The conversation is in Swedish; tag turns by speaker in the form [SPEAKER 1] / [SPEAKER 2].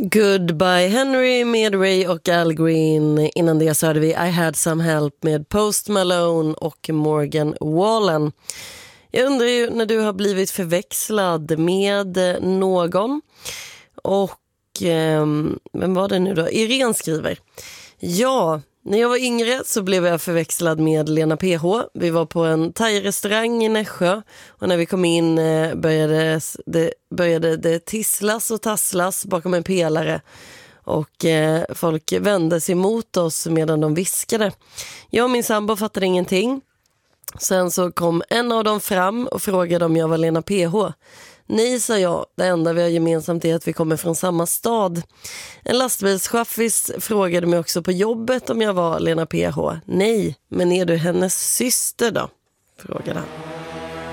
[SPEAKER 1] Goodbye Henry med Ray och Al Green. Innan det så hörde vi I Had Some Help med Post Malone och Morgan Wallen. Jag undrar ju när du har blivit förväxlad med någon. Och vem var det nu då? Irene skriver: ja, när jag var yngre så blev jag förväxlad med Lena PH. Vi var på en thai-restaurang i Nässjö och när vi kom in började det tisslas och tasslas bakom en pelare och folk vände sig mot oss medan de viskade. Jag och min sambo fattade ingenting. Sen så kom en av dem fram och frågade om jag var Lena PH. Nej, sa jag. Det enda vi har gemensamt är att vi kommer från samma stad. En lastbilschaffis frågade mig också på jobbet om jag var Lena PH. Nej, men är du hennes syster då? Frågade han.